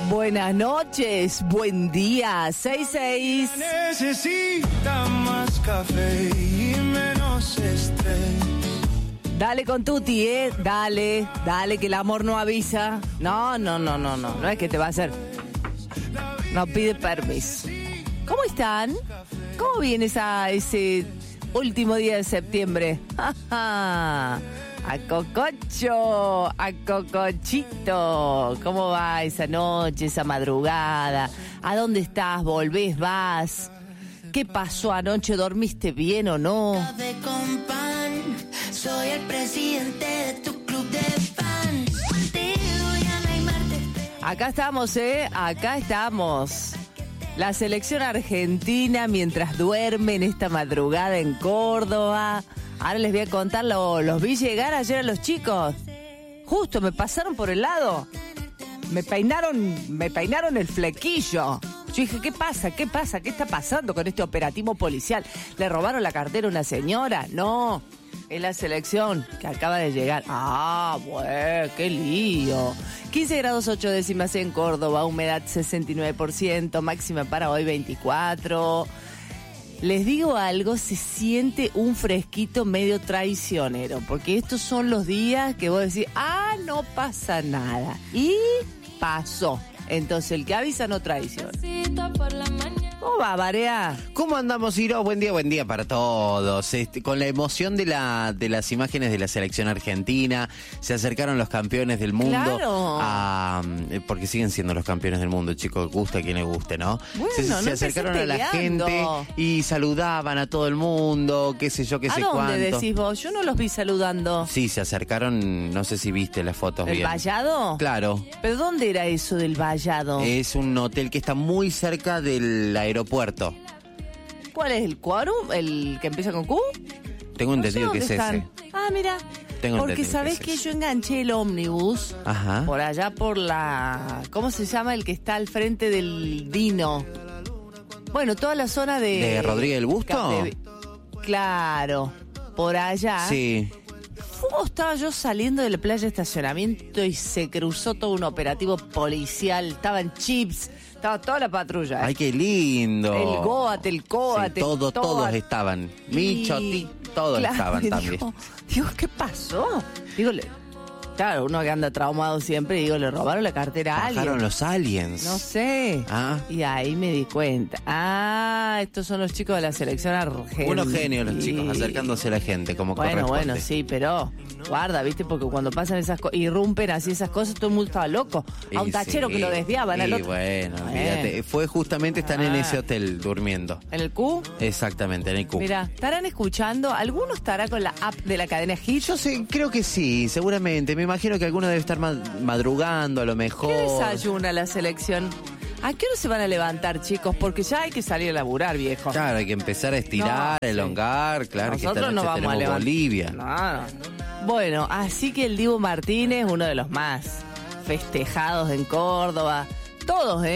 Buenas noches, buen día, 6:06. Necesita más café y menos estrés. Dale con Tuti, dale, que el amor no avisa. No es que te va a hacer. No pide permiso. ¿Cómo están? ¿Cómo viene ese último día de septiembre? A cococho, a cocochito. ¿Cómo va esa noche, esa madrugada? ¿A dónde estás? ¿Volvés? ¿Vas? ¿Qué pasó anoche? ¿Dormiste bien o no? Café con pan, soy el presidente de tu club de fans. Contigo ya no hay martes. Acá estamos, acá estamos. La selección argentina mientras duerme en esta madrugada en Córdoba. Ahora les voy a contar, los vi llegar ayer a los chicos. Justo me pasaron por el lado. Me peinaron el flequillo. Yo dije, ¿qué pasa? ¿Qué está pasando con este operativo policial? ¿Le robaron la cartera a una señora? No, es la selección que acaba de llegar. Ah, bueno, qué lío. 15 grados 8 décimas en Córdoba, humedad 69%, máxima para hoy 24. Les digo algo, se siente un fresquito medio traicionero, porque estos son los días que vos decís, no pasa nada. Y pasó. Entonces el que avisa no traiciona. ¿Cómo va, Barea? ¿Cómo andamos, Iro? Buen día para todos. Con la emoción de las imágenes de la selección argentina, se acercaron los campeones del mundo. Claro. Porque siguen siendo los campeones del mundo, chicos, gusta a quien le guste, ¿no? Bueno, se acercaron a la gente y saludaban a todo el mundo, qué sé yo, qué sé cuánto. ¿A dónde decís vos? Yo no los vi saludando. Sí, se acercaron, no sé si viste las fotos bien. ¿El Vallado? Claro. ¿Pero dónde era eso del Vallado? Es un hotel que está muy cerca del aeropuerto. ¿Cuál es el Quórum? ¿El que empieza con Q? Tengo entendido que es ese. Mira. Porque sabés que yo enganché el ómnibus. Ajá. Por allá por la... ¿Cómo se llama el que está al frente del Dino? Bueno, toda la zona de... ¿De Rodríguez del Busto? Claro, por allá. Sí. Estaba yo saliendo de la playa de estacionamiento y se cruzó todo un operativo policial. Estaban chips, estaba toda la patrulla. ¡Ay, qué lindo! El Goat, el Coat. Sí, todos estaban. Micho, todos estaban también. Digo, ¿qué pasó? Claro, uno que anda traumado siempre, le robaron la cartera a alguien. Bajaron los aliens. No sé. Y ahí me di cuenta. Estos son los chicos de la selección argentina. Unos genios los chicos, acercándose a la gente como corresponde. Bueno, sí, pero guarda, ¿viste? Porque cuando pasan esas cosas, irrumpen así esas cosas, todo el mundo estaba loco. A un tachero que lo desviaban al otro. Bueno, fíjate. Fue justamente estar en ese hotel durmiendo. ¿En el Q? Exactamente, en el Q. Mira, ¿estarán escuchando? ¿Alguno estará con la app de la cadena Hit? Yo sé, creo que sí, seguramente. Me imagino que alguno debe estar madrugando a lo mejor. ¿Qué desayuna la selección? ¿A qué hora se van a levantar, chicos? Porque ya hay que salir a laburar, viejo. Claro, hay que empezar a estirar, a elongar. Claro, nosotros que esta noche no vamos a levantar. Bolivia. No. Bueno, así que el Dibu Martínez, uno de los más festejados en Córdoba. Todos,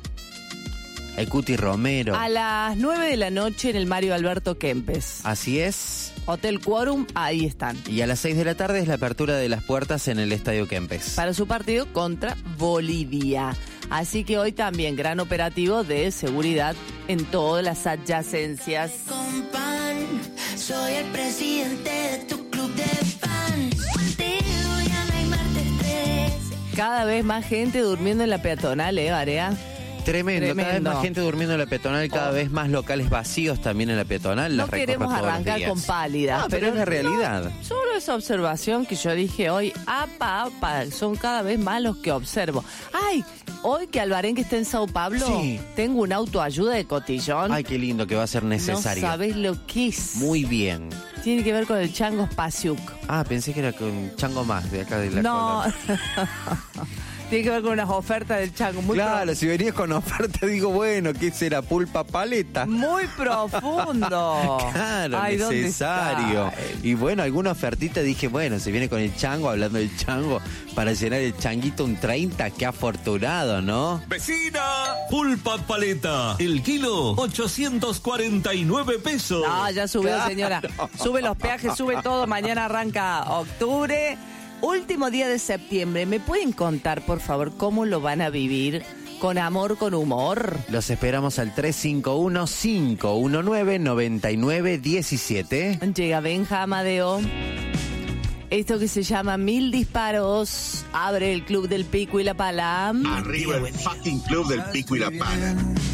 El Cuti Romero. A las 9 de la noche en el Mario Alberto Kempes. Así es. Hotel Quórum, ahí están. Y a las 6 de la tarde es la apertura de las puertas en el Estadio Kempes. Para su partido contra Bolivia. Así que hoy también gran operativo de seguridad en todas las adyacencias. Con pan, soy el presidente de tu club de fans. Contigo ya no hay martes 13. Cada vez más gente durmiendo en la peatonal, Barea. Tremendo, cada vez más gente durmiendo en la peatonal, cada vez más locales vacíos también en la peatonal. No queremos arrancar con pálidas, pero es la realidad. No, solo esa observación que yo dije hoy, son cada vez más los que observo. Hoy que Alvarenque está en Sao Pablo, tengo un autoayuda de cotillón. Ay, qué lindo que va a ser necesario. No sabés lo que es. Muy bien. Tiene que ver con el chango Spasiuk. Pensé que era con chango más de acá de la colonia. Tiene que ver con unas ofertas del chango. Claro, si venías con oferta, digo, bueno, ¿qué será? ¿Pulpa paleta? Muy profundo. Claro, necesario. Y bueno, alguna ofertita dije, bueno, se viene con el chango, hablando del chango, para llenar el changuito un 30, qué afortunado, ¿no? ¡Vecina! Pulpa paleta. El kilo, 849 pesos. No, ya subió, señora. Sube los peajes, sube todo. Mañana arranca octubre. Último día de septiembre. ¿Me pueden contar, por favor, cómo lo van a vivir? con amor, con humor. Los esperamos al 351-519-9917. Llega Benja Amadeo. Esto que se llama 1000 disparos. Abre el Club del Pico y la Pala. Arriba el fucking Club del Pico y la Pala.